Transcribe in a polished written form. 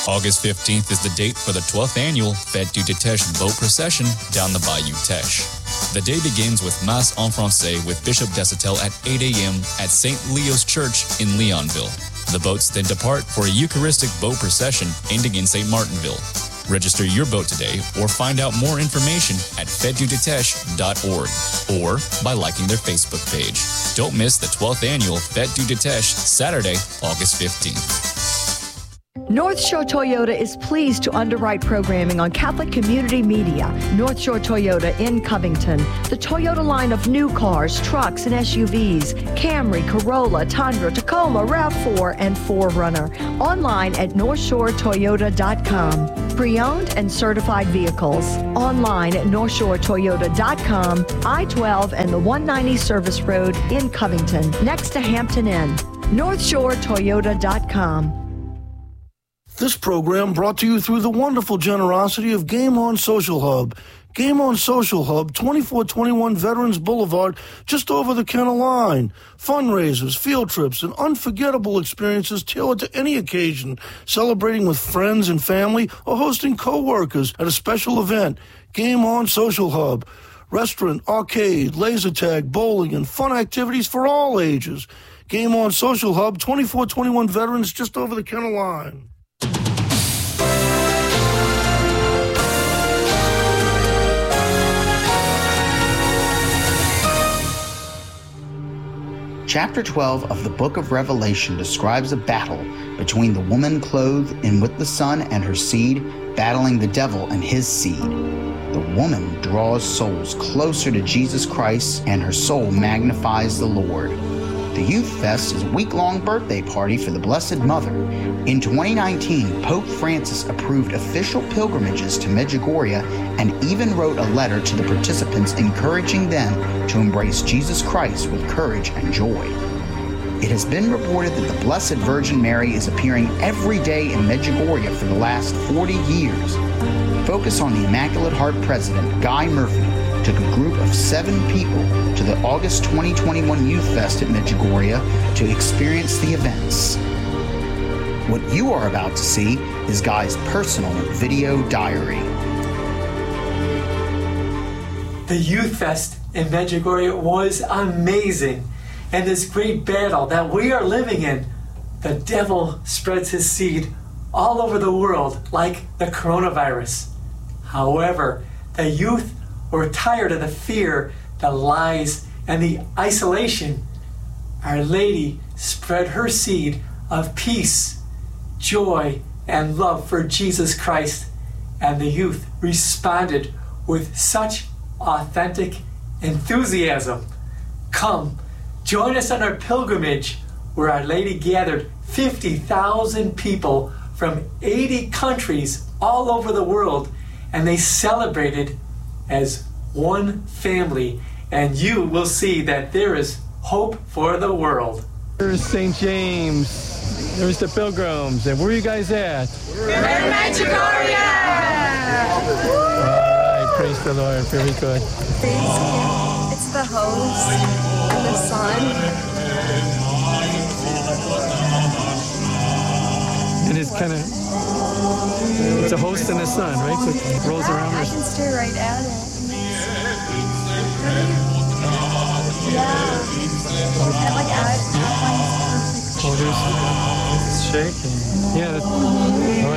August 15th is the date for the 12th annual Fête du Teche boat procession down the Bayou Teche. The day begins with Mass en Francais with Bishop Desautels at 8 a.m. at St. Leo's Church in Leonville. The boats then depart for a Eucharistic boat procession ending in St. Martinville. Register your boat today or find out more information at fetedudeteche.org or by liking their Facebook page. Don't miss the 12th annual Fête du Teche, Saturday, August 15th. North Shore Toyota is pleased to underwrite programming on Catholic Community Media. North Shore Toyota in Covington. The Toyota line of new cars, trucks, and SUVs. Camry, Corolla, Tundra, Tacoma, RAV4, and 4Runner. Online at NorthShoreToyota.com. Pre-owned and certified vehicles. Online at NorthShoreToyota.com. I-12 and the 190 Service Road in Covington, next to Hampton Inn. NorthShoreToyota.com. This program brought to you through the wonderful generosity of Game On Social Hub. Game On Social Hub, 2421 Veterans Boulevard, just over the Kenner line. Fundraisers, field trips, and unforgettable experiences tailored to any occasion, celebrating with friends and family or hosting co-workers at a special event. Game On Social Hub. Restaurant, arcade, laser tag, bowling, and fun activities for all ages. Game On Social Hub, 2421 Veterans, just over the Kenner line. Chapter 12 of the Book of Revelation describes a battle between the woman clothed in with the sun and her seed, battling the devil and his seed. The woman draws souls closer to Jesus Christ, and her soul magnifies the Lord. The Youth Fest is a week-long birthday party for the Blessed Mother. In 2019, Pope Francis approved official pilgrimages to Medjugorje and even wrote a letter to the participants encouraging them to embrace Jesus Christ with courage and joy. It has been reported that the Blessed Virgin Mary is appearing every day in Medjugorje for the last 40 years. Focus on the Immaculate Heart President, Guy Murphy, took a group of 7 people to the August 2021 Youth Fest at Medjugorje to experience the events. What you are about to see is Guy's personal video diary. The Youth Fest in Medjugorje was amazing. And this great battle that we are living in, the devil spreads his seed all over the world like the coronavirus. However, the youth were tired of the fear, the lies, and the isolation. Our Lady spread her seed of peace, joy, and love for Jesus Christ, and the youth responded with such authentic enthusiasm. Come, join us on our pilgrimage, where Our Lady gathered 50,000 people from 80 countries all over the world, and they celebrated as one family, and you will see that there is hope for the world. There's St. James, there's the Pilgrims, and where are you guys at? We're in Medjugorje! All right, praise the Lord, very good. It's the host and the sun. And it's kind of, it's a host and a sun, right? So it rolls around. I can stare right at it. Yeah. Oh, it's shaking. Yeah.